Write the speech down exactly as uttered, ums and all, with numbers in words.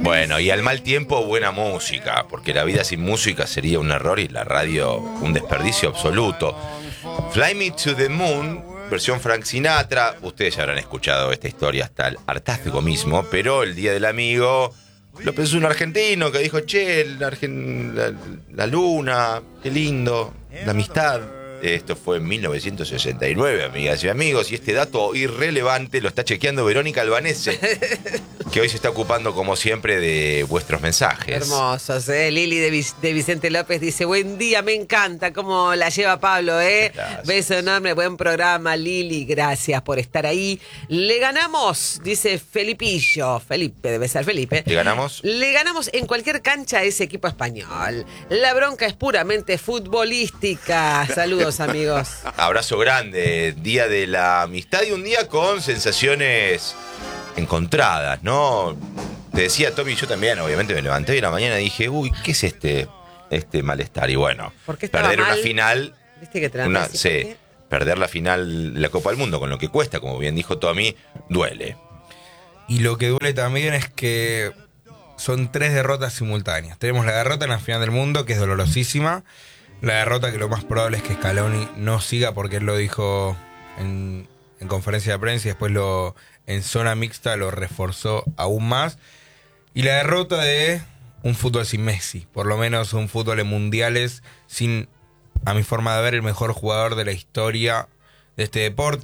Bueno, y al mal tiempo, buena música, porque la vida sin música sería un error y la radio un desperdicio absoluto. Fly Me to the Moon, versión Frank Sinatra. Ustedes ya habrán escuchado esta historia hasta el hartazgo mismo, pero el Día del Amigo lo pensó un argentino que dijo, che, la, Argen- la, la luna, qué lindo, la amistad. Esto fue en mil novecientos sesenta y nueve, amigas y amigos, y este dato irrelevante lo está chequeando Verónica Albanese, que hoy se está ocupando, como siempre, de vuestros mensajes. Hermosos, ¿eh? Lili de, Vic- de Vicente López dice, buen día, me encanta cómo la lleva Pablo, ¿eh? Gracias. Beso enorme, buen programa, Lili, gracias por estar ahí. Le ganamos, dice Felipillo, Felipe, debe ser Felipe. ¿Le ganamos? Le ganamos en cualquier cancha a ese equipo español. La bronca es puramente futbolística. Saludos, amigos. Abrazo grande, Día de la Amistad y un día con sensaciones encontradas, ¿no? Te decía Tommy, yo también, obviamente me levanté hoy en la mañana y dije, uy, ¿qué es este, este malestar? Y bueno, ¿Por qué estaba perder una mal? final, ¿Viste que te la una, andás sí, así? perder la final de la Copa del Mundo con lo que cuesta, como bien dijo Tommy, duele. Y lo que duele también es que son tres derrotas simultáneas. Tenemos la derrota en la final del mundo, que es dolorosísima. La derrota que lo más probable es que Scaloni no siga, porque él lo dijo en, en conferencia de prensa y después lo en zona mixta lo reforzó aún más. Y la derrota de un fútbol sin Messi, por lo menos un fútbol en mundiales sin, a mi forma de ver, el mejor jugador de la historia de este deporte.